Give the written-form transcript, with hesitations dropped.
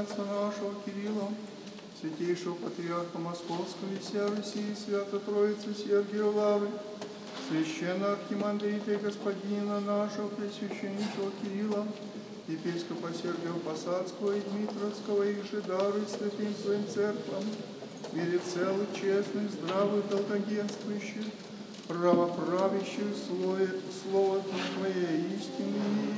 старца нашего Кирилла, святейшего патриарха Московского и всей Руси, свято Троицы Сергия Лавры, священного архимандрита и господина нашего пресвященнейшего Кирилла, епископа Сергия Посадского и Дмитровского, и же дары святым своим церквам, в мире целых, честных, здравых, долгоденствующих, правоправящих слово Твоей истины.